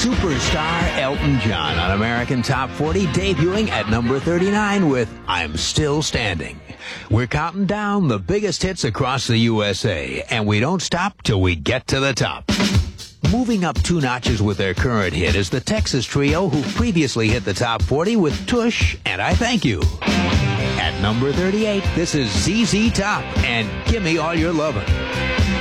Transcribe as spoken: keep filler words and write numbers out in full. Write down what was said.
Superstar Elton John on American Top forty, debuting at number thirty-nine with I'm Still Standing. We're counting down the biggest hits across the U S A, and we don't stop till we get to the top. Moving up two notches with their current hit is the Texas trio who previously hit the top forty with Tush and I Thank You. At number thirty-eight, this is Z Z Top and Gimme All Your Lovin'.